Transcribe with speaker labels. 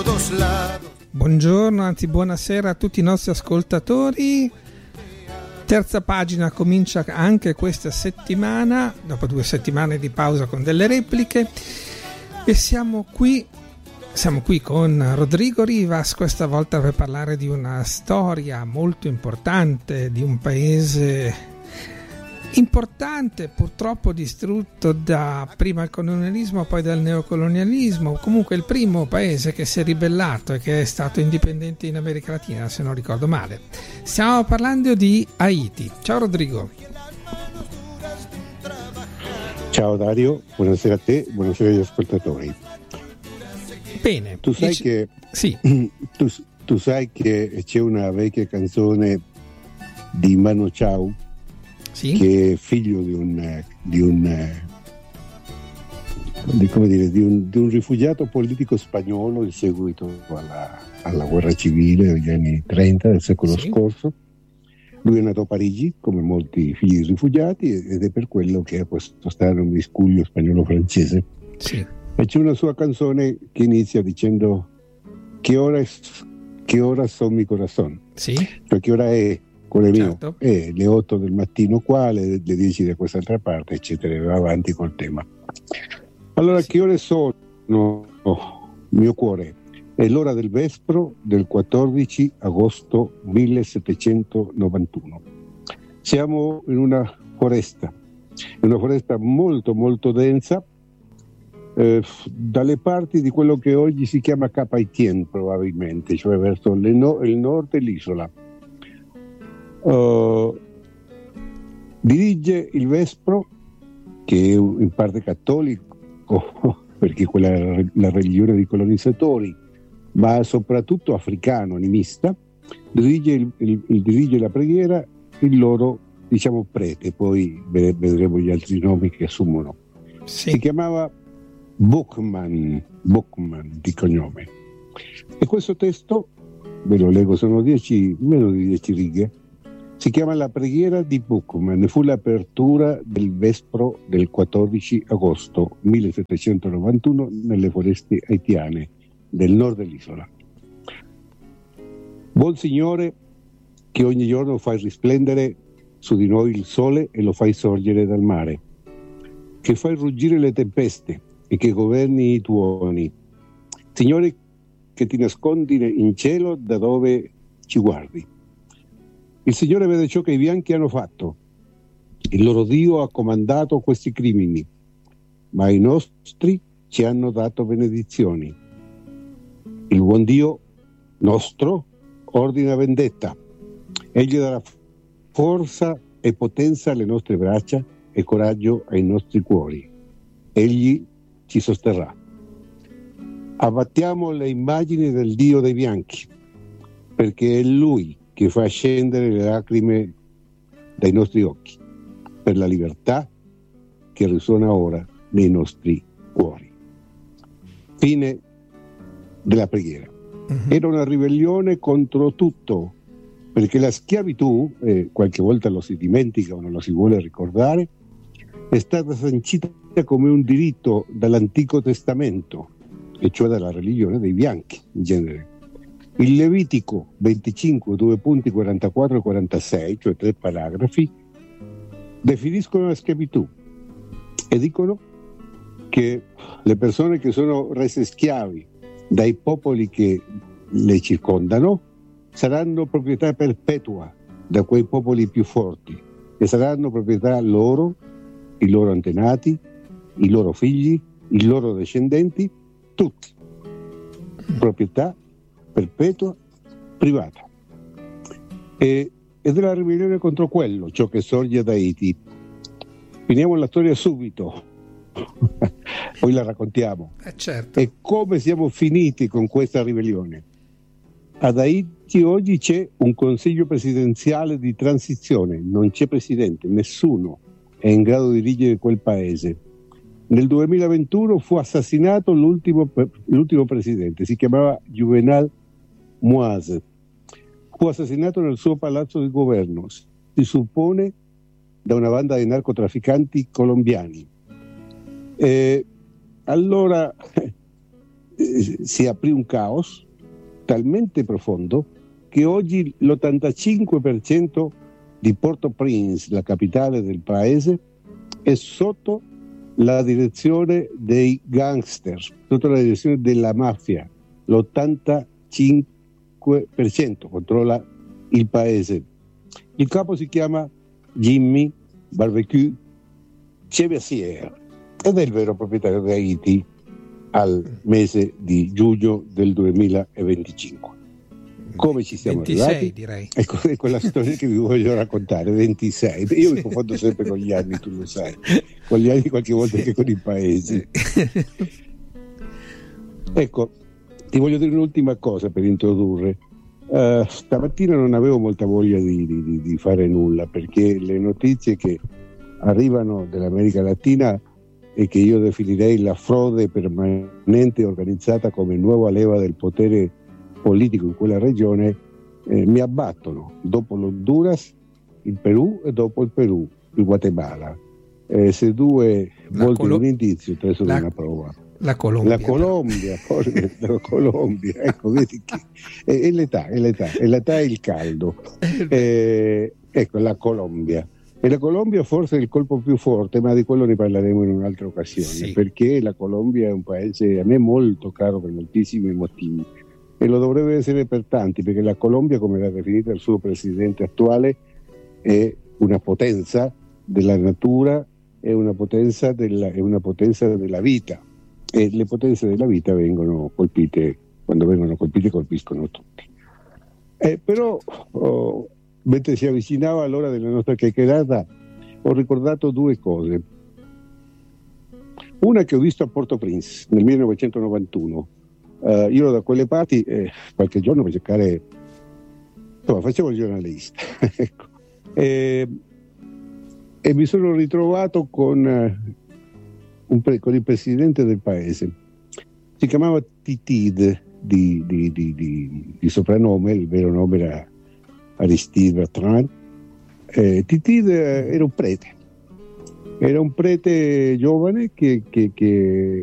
Speaker 1: Buongiorno, anzi buonasera a tutti i nostri ascoltatori. Terza pagina comincia anche questa settimana, dopo 2 settimane di pausa con delle repliche, e siamo qui con Rodrigo Rivas, questa volta per parlare di una storia molto importante, di un paese importante, purtroppo distrutto da prima il colonialismo, poi dal neocolonialismo, comunque il primo paese che si è ribellato e che è stato indipendente in America Latina, se non ricordo male. Stiamo parlando di Haiti. Ciao Rodrigo.
Speaker 2: Ciao Dario, buonasera a te, buonasera agli ascoltatori.
Speaker 1: Bene.
Speaker 2: Tu sai che
Speaker 1: sì.
Speaker 2: tu sai che c'è una vecchia canzone di Manu Chao, sì, che è figlio di un rifugiato politico spagnolo in seguito alla guerra civile degli anni 30 del secolo scorso. Lui è nato a Parigi, come molti figli di rifugiati, ed è per quello che ha questo strano miscuglio spagnolo-francese.
Speaker 1: Sì.
Speaker 2: E c'è una sua canzone che inizia dicendo che ora son mi corazón,
Speaker 1: sì,
Speaker 2: cioè che ora è con le
Speaker 1: certo,
Speaker 2: mie, le 8 del mattino qua, le 10 da quest'altra parte, eccetera, e va avanti col tema. Allora, sì. Che ore sono, mio cuore? È l'ora del vespro del 14 agosto 1791. Siamo in una foresta molto molto densa, dalle parti di quello che oggi si chiama Cap Haitien, probabilmente, cioè verso il nord dell'isola. Dirige il Vespro, che è in parte cattolico perché quella è la religione dei colonizzatori, ma soprattutto africano, animista. Dirige la preghiera il loro, diciamo, prete, poi vedremo gli altri nomi che assumono.
Speaker 1: Sì.
Speaker 2: Si chiamava Boukman di cognome, e questo testo ve lo leggo, sono meno di 10 righe. Si chiama La preghiera di Boukman e fu l'apertura del Vespro del 14 agosto 1791 nelle foreste haitiane del nord dell'isola. Buon Signore, che ogni giorno fai risplendere su di noi il sole e lo fai sorgere dal mare, che fai ruggire le tempeste e che governi i tuoni. Signore, che ti nascondi in cielo da dove ci guardi. Il Signore vede ciò che i bianchi hanno fatto. Il loro Dio ha comandato questi crimini, ma i nostri ci hanno dato benedizioni. Il buon Dio nostro ordina vendetta. Egli darà forza e potenza alle nostre braccia e coraggio ai nostri cuori. Egli ci sosterrà. Abbattiamo le immagini del Dio dei bianchi, perché è Lui che fa scendere le lacrime dai nostri occhi per la libertà che risuona ora nei nostri cuori. Fine della preghiera. Era una ribellione contro tutto, perché la schiavitù, qualche volta lo si dimentica o non lo si vuole ricordare, è stata sancita come un diritto dall'Antico Testamento, e cioè dalla religione dei bianchi in genere. Il Levitico 25, 2 punti 44 e 46, cioè 3 paragrafi, definiscono la schiavitù e dicono che le persone che sono rese schiavi dai popoli che le circondano saranno proprietà perpetua da quei popoli più forti, e saranno proprietà loro, i loro antenati, i loro figli, i loro discendenti, tutti. Proprietà perpetua privata. Ed è la ribellione contro quello, ciò che sorge ad Haiti. Finiamo la storia subito, poi la raccontiamo.
Speaker 1: Certo.
Speaker 2: E come siamo finiti con questa ribellione? Ad Haiti oggi c'è un consiglio presidenziale di transizione, non c'è presidente, nessuno è in grado di dirigere quel paese. Nel 2021 fu assassinato l'ultimo presidente, si chiamava Juvenal Moise. Fu assassinato nel suo palazzo di governo, si suppone da una banda di narcotrafficanti colombiani. Allora si aprì un caos talmente profondo che oggi l'85% di Port-au-Prince, la capitale del paese, è sotto la direzione dei gangster, sotto la direzione della mafia. L'85% controlla il paese. Il capo si chiama Jimmy Barbecue Chevassier ed è il vero proprietario di Haiti al mese di giugno del 2025. Come ci siamo
Speaker 1: 26,
Speaker 2: arrivati?
Speaker 1: Direi.
Speaker 2: Ecco, è quella storia che vi voglio raccontare, 26. Io mi confondo sempre con gli anni, tu lo sai, con gli anni qualche volta che con i paesi. Ecco, ti voglio dire un'ultima cosa per introdurre. Stamattina non avevo molta voglia di fare nulla, perché le notizie che arrivano dall'America Latina e che io definirei la frode permanente organizzata come nuova leva del potere politico in quella regione mi abbattono. Dopo l'Honduras, il Perù, e dopo il Perù, il Guatemala. Se due volti un indizio, tre sono una prova.
Speaker 1: La Colombia.
Speaker 2: La Colombia, ecco, vedi che è l'età e il caldo. Ecco, la Colombia. E la Colombia forse è il colpo più forte, ma di quello ne parleremo in un'altra occasione, sì. Perché la Colombia è un paese a me molto caro per moltissimi motivi, e lo dovrebbe essere per tanti, perché la Colombia, come l'ha definita il suo presidente attuale, è una potenza della natura, è una potenza della vita, e le potenze della vita vengono colpite, quando vengono colpite colpiscono tutti. Però mentre si avvicinava l'ora della nostra chiacchierata ho ricordato due cose. Una che ho visto a Port-au-Prince nel 1991. Io ero da quelle parti qualche giorno per cercare, insomma, facevo il giornalista. Ecco. E mi sono ritrovato con il presidente del paese. Si chiamava Titide di soprannome, il vero nome era Aristide Bertrand. Titide era un prete giovane che